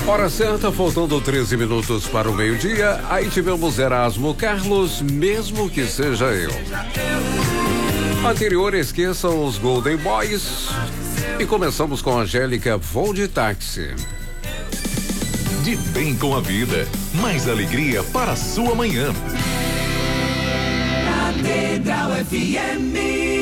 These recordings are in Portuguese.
Hora certa, faltando 13 minutos para o meio-dia. Aí tivemos Erasmo Carlos, mesmo que seja eu. Anterior, esqueçam os Golden Boys. E começamos com Angélica, Voo de Táxi. De bem com a vida, mais alegria para a sua manhã. Catedral FM.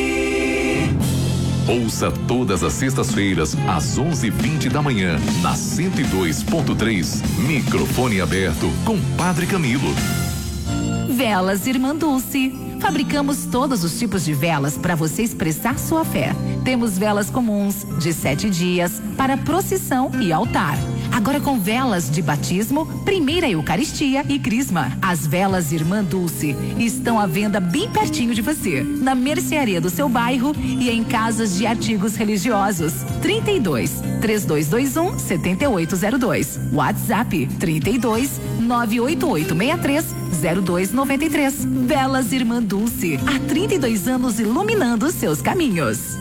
Ouça todas as sextas-feiras, às 11:20 da manhã, na 102.3, microfone aberto com Padre Camilo. Velas Irmã Dulce. Fabricamos todos os tipos de velas para você expressar sua fé. Temos velas comuns, de 7 dias, para procissão e altar. Agora com velas de batismo, primeira Eucaristia e Crisma. As velas Irmã Dulce estão à venda bem pertinho de você, na mercearia do seu bairro e em casas de artigos religiosos. 32-3221-7802. WhatsApp 32-98863-0293. Velas Irmã Dulce, há 32 anos iluminando seus caminhos.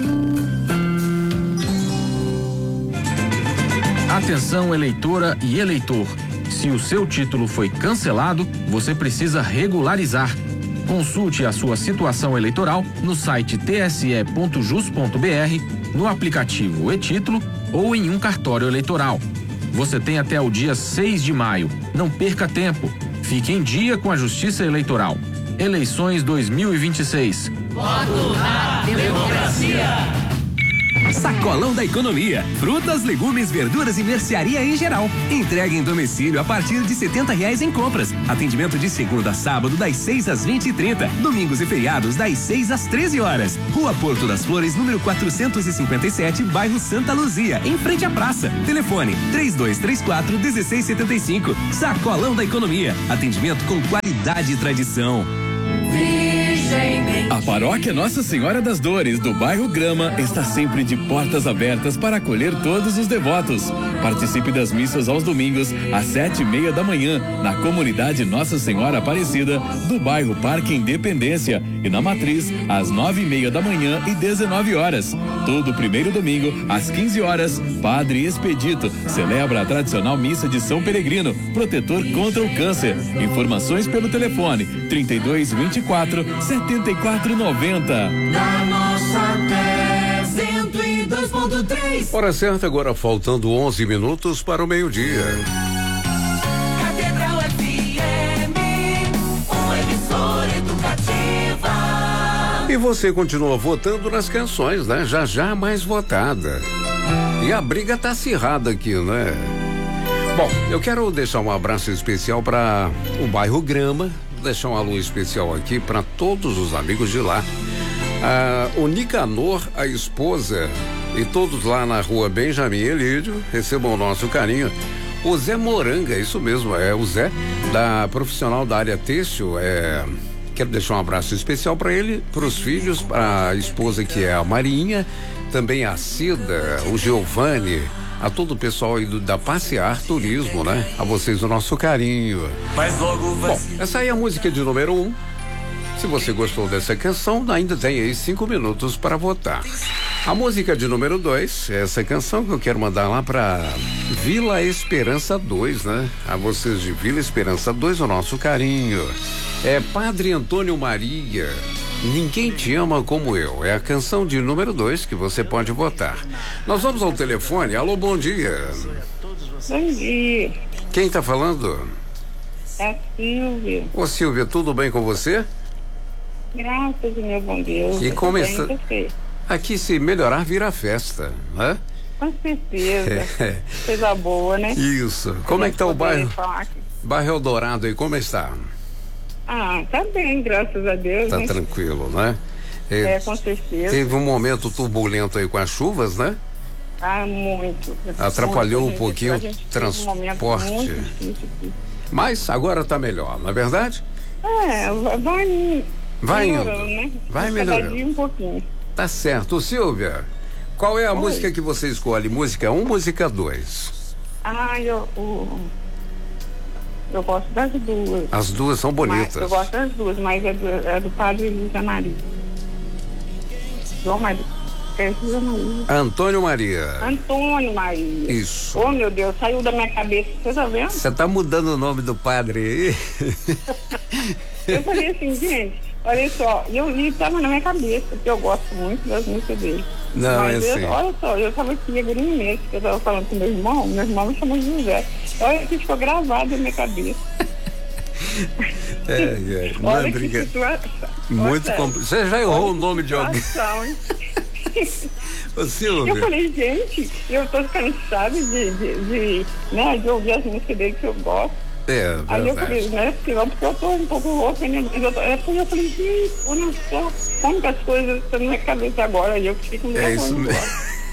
Atenção, eleitora e eleitor. Se o seu título foi cancelado, você precisa regularizar. Consulte a sua situação eleitoral no site tse.jus.br, no aplicativo e-título ou em um cartório eleitoral. Você tem até o dia 6 de maio. Não perca tempo. Fique em dia com a Justiça Eleitoral. Eleições 2026. Voto na democracia. Sacolão da Economia. Frutas, legumes, verduras e mercearia em geral. Entrega em domicílio a partir de R$70 em compras. Atendimento de segunda a sábado das 6 às 20h30. Domingos e feriados das 6 às 13 horas. Rua Porto das Flores, número 457, bairro Santa Luzia, em frente à praça. Telefone 3234-1675. Sacolão da Economia. Atendimento com qualidade e tradição. A Paróquia Nossa Senhora das Dores, do bairro Grama, está sempre de portas abertas para acolher todos os devotos. Participe das missas aos domingos, às 7:30 da manhã, na comunidade Nossa Senhora Aparecida, do bairro Parque Independência, e na Matriz, às 9:30 da manhã e 19 horas. Todo primeiro domingo, às 15 horas, Padre Expedito celebra a tradicional missa de São Peregrino, protetor contra o câncer. Informações pelo telefone 3224-7490. Na nossa terra, 102.3. Hora certa, agora faltando 11 minutos para o meio-dia. Catedral FM, uma emissora educativa. E você continua votando nas canções, né? Já já mais votada. E a briga tá acirrada aqui, né? Bom, eu quero deixar um abraço especial para o bairro Grama, deixar um alô especial aqui para todos os amigos de lá. O Nicanor, a esposa, e todos lá na rua Benjamin Elídio, recebam o nosso carinho. O Zé Moranga, isso mesmo, é o Zé, da profissional da área têxtil, quero deixar um abraço especial para ele, para os filhos, para a esposa que é a Marinha, também a Cida, o Giovanni, a todo o pessoal aí da Passear Turismo, né? A vocês o nosso carinho. Mas logo vai. Bom, essa aí é a música de número 1. Se você gostou dessa canção, ainda tem aí 5 minutos para votar. A música de número 2, essa canção que eu quero mandar lá para Vila Esperança 2, né? A vocês de Vila Esperança 2, o nosso carinho. É Padre Antônio Maria, Ninguém Te Ama Como Eu. É a canção de número 2 que você pode votar. Nós vamos ao telefone. Alô, bom dia. Bom dia. Quem tá falando? É a Silvia. Ô, Silvia, tudo bem com você? Graças a meu bom Deus. E como está? Aqui, se melhorar, vira festa, né? Com certeza. Coisa boa, né? Isso. Como é que tá o bairro? Bairro Eldorado aí, como está? Ah, tá bem, graças a Deus. Tá né? tranquilo, né? Com certeza. Teve um momento turbulento aí com as chuvas, né? Ah, muito. Atrapalhou muito, um pouquinho o transporte. Muito difícil aqui. Mas agora tá melhor, não é verdade? Vai melhorando, né? Vai Cada melhorando. dia um pouquinho. Tá certo. Silvia, qual é a música que você escolhe? Música 1, música 2? Ah, eu gosto das duas. As duas são bonitas. Eu gosto das duas, mas é do Padre Luiz Maria. João Maria. Antônio Maria. Antônio Maria. Isso. Oh, meu Deus, saiu da minha cabeça, você tá vendo? Você tá mudando o nome do padre aí? Eu falei assim, gente, olha só, e tava na minha cabeça, porque eu gosto muito das músicas dele. Não, mas é assim. olha só, eu tava aqui agora um mês, que eu tava falando com meu irmão me chamou de José. Olha que ficou gravado na minha cabeça. Olha que situação. Muito complicado. Você já errou o nome de alguém? Ô, Silvia. Eu falei, gente, eu tô cansada de ouvir as músicas dele que eu gosto. Aí eu falei, né, porque eu tô um pouco rouca, né? Eu falei, gente, olha só, como que as coisas estão na minha cabeça agora, e eu fico muito isso mesmo.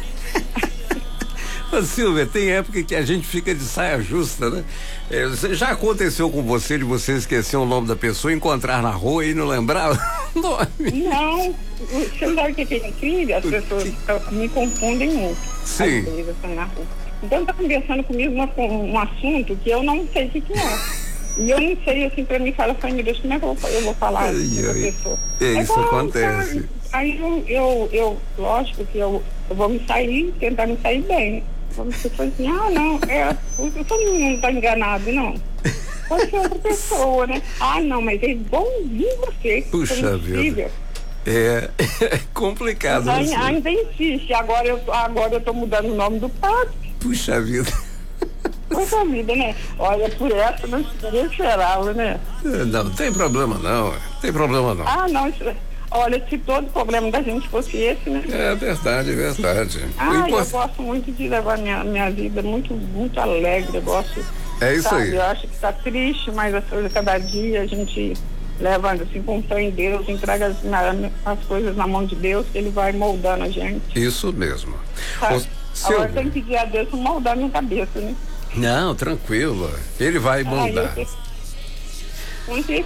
Ô, Silvia, tem época que a gente fica de saia justa, né? Já aconteceu com você de você esquecer o nome da pessoa, encontrar na rua e não lembrar o nome? Não, você sabe o que é incrível? As pessoas me confundem muito. Sim. Às vezes, assim, na rua. Então tá conversando comigo um assunto que eu não sei o que é. E eu não sei, assim, pra mim fala, meu Deus, como é que eu vou falar com essa pessoa? Isso acontece. Aí eu lógico que eu vou tentar me sair bem. Você foi assim, não, todo mundo não tá enganado, não. Pode ser outra pessoa, né? Não, mas é igualzinho você. Puxa vida. É complicado. Ainda insiste, agora eu tô mudando o nome do padre. Puxa vida. Puxa vida, né? Olha, por essa não esperava, né? Não tem problema não. Tem problema não. Não, olha, se todo problema da gente fosse esse, né? É verdade, é verdade. Eu gosto muito de levar minha vida muito, muito alegre, eu gosto. É isso aí. Eu acho que tá triste, mas cada dia a gente leva assim com fé em Deus, entrega as coisas na mão de Deus, que Ele vai moldando a gente. Isso mesmo. Agora tem que pedir a Deus moldar minha cabeça, né? Não, tranquilo. Ele vai moldar.